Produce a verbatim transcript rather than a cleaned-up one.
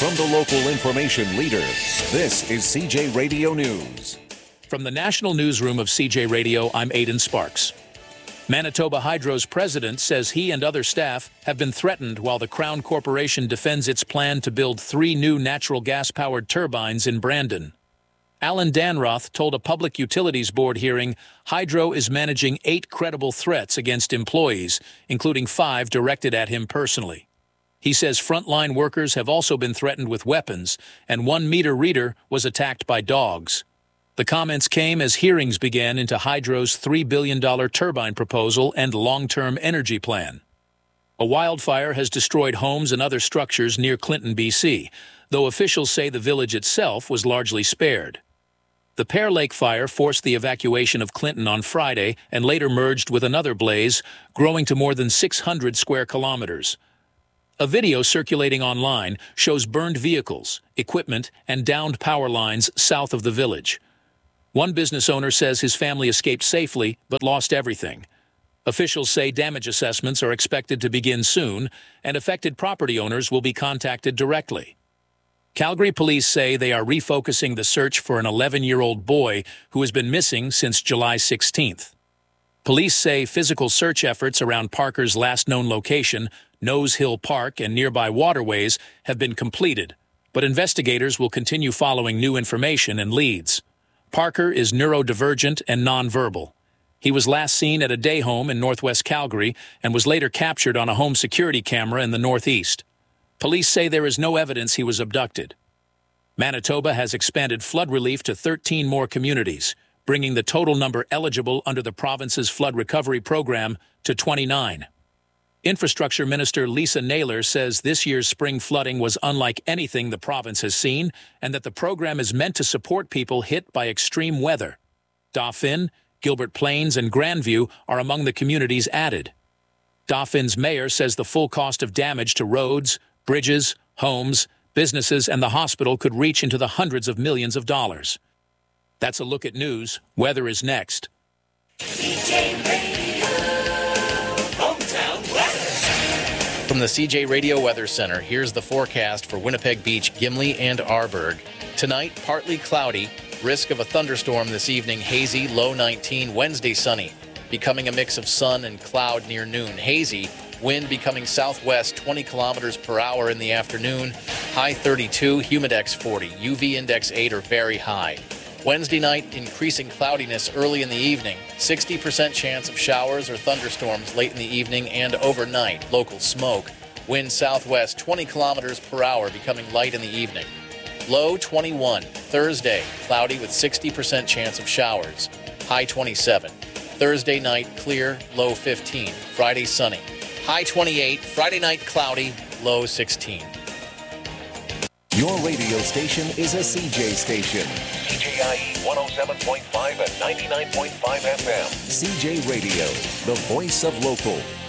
From the local information leader, this is C J Radio News. From the National Newsroom of C J Radio, I'm Aidan Sparks. Manitoba Hydro's president says he and other staff have been threatened while the Crown Corporation defends its plan to build three new natural gas-powered turbines in Brandon. Alan Danroth told a Public Utilities Board hearing Hydro is managing eight credible threats against employees, including five directed at him personally. He says frontline workers have also been threatened with weapons, and one meter reader was attacked by dogs. The comments came as hearings began into Hydro's three billion dollars turbine proposal and long-term energy plan. A wildfire has destroyed homes and other structures near Clinton, B C, though officials say the village itself was largely spared. The Pear Lake fire forced the evacuation of Clinton on Friday and later merged with another blaze, growing to more than six hundred square kilometers. A video circulating online shows burned vehicles, equipment, and downed power lines south of the village. One business owner says his family escaped safely but lost everything. Officials say damage assessments are expected to begin soon, and affected property owners will be contacted directly. Calgary police say they are refocusing the search for an eleven-year-old boy who has been missing since July sixteenth. Police say physical search efforts around Parker's last known location, Nose Hill Park, and nearby waterways have been completed, but investigators will continue following new information and leads. Parker is neurodivergent and nonverbal. He was last seen at a day home in northwest Calgary and was later captured on a home security camera in the northeast. Police say there is no evidence he was abducted. Manitoba has expanded flood relief to thirteen more communities, bringing the total number eligible under the province's flood recovery program to twenty-nine. Infrastructure Minister Lisa Naylor says this year's spring flooding was unlike anything the province has seen and that the program is meant to support people hit by extreme weather. Dauphin, Gilbert Plains, and Grandview are among the communities added. Dauphin's mayor says the full cost of damage to roads, bridges, homes, businesses, and the hospital could reach into the hundreds of millions of dollars. That's a look at news. Weather is next. C J Radio, hometown weather. From the C J Radio Weather Center, here's the forecast for Winnipeg Beach, Gimli, and Arborg. Tonight, partly cloudy. Risk of a thunderstorm this evening, hazy, low nineteen. Wednesday, sunny, becoming a mix of sun and cloud near noon. Hazy, wind becoming southwest, twenty kilometers per hour in the afternoon. High thirty-two, humidex forty, U V index eight or very high. Wednesday night, increasing cloudiness early in the evening. sixty percent chance of showers or thunderstorms late in the evening and overnight. Local smoke. Wind southwest, twenty kilometers per hour, becoming light in the evening. Low twenty-one. Thursday, cloudy with sixty percent chance of showers. High twenty-seven. Thursday night, clear, low fifteen. Friday, sunny. High twenty-eight. Friday night, cloudy, low sixteen. Your radio station is a C J station. C J I E one oh seven point five and ninety-nine point five F M. C J Radio, the voice of local.